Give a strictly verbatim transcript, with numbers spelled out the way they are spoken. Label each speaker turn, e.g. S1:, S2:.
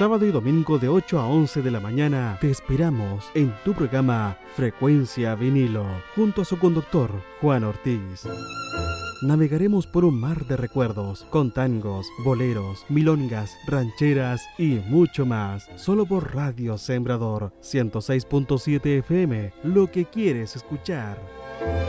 S1: sábado y domingo de ocho a once de la mañana te esperamos en tu programa Frecuencia Vinilo, junto a su conductor, Juan Ortiz. Navegaremos por un mar de recuerdos, con tangos, boleros, milongas, rancheras y mucho más, solo por Radio Sembrador ciento seis punto siete F M, lo que quieres escuchar.